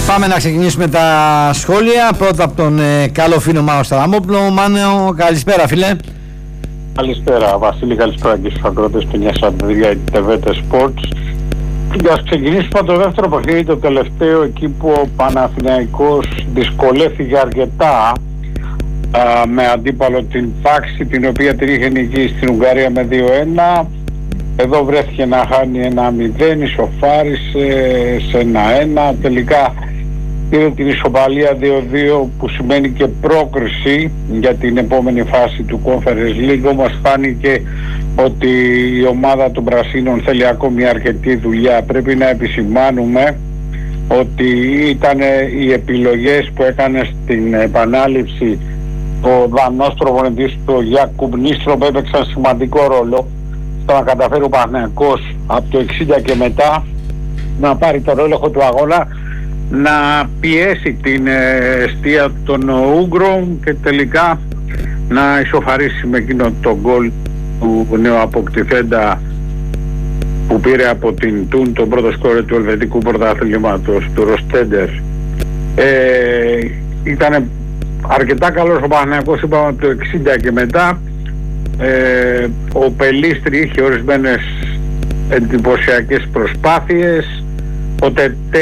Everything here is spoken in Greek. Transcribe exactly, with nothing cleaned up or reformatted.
Πάμε να ξεκινήσουμε τα σχόλια. Πρώτα από τον ε, καλό φίλο Μάνο Σταραμόπουλο. Μάνο, καλησπέρα φίλε. Καλησπέρα Βασίλη, καλησπέρα και στους ακρότες του εννιά σαράντα τρία τι βι Sports. Και ας ξεκινήσουμε το δεύτερο παιχνίδι, το τελευταίο, εκεί που ο Παναθηναϊκός δυσκολεύτηκε αρκετά α, με αντίπαλο την Πάξη, την οποία την είχε νικήσει στην Ουγγαρία με δύο ένα. Εδώ βρέθηκε να χάνει ένα μηδέν, ισοφάρισε σε ένα ένα, τελικά πήρε την ισοπαλία δύο δύο, που σημαίνει και πρόκριση για την επόμενη φάση του Conference League. Όμως φάνηκε ότι η ομάδα των Πρασίνων θέλει ακόμη αρκετή δουλειά. Πρέπει να επισημάνουμε ότι ήταν οι επιλογές που έκανε στην επανάληψη ο Δανός προπονητής του Γιακούμπ Νίστρομ που έπαιξαν σημαντικό ρόλο στο να καταφέρει ο Παναθηναϊκός από το εξήντα και μετά να πάρει τον έλεγχο του αγώνα, να πιέσει την εστία των Ούγγρων και τελικά να ισοφαρίσει με εκείνο το γκολ του νεοαποκτηθέντα που πήρε από την Τούν τον πρώτο σκόρερ του ελβετικού πρωταθλήματος, του Ροστέντερ. Ε, ήταν αρκετά καλός ο Παναθηναϊκός, είπαμε, από το εξήντα και μετά. Ε, ο Πελίστρη είχε ορισμένες εντυπωσιακές προσπάθειες, ο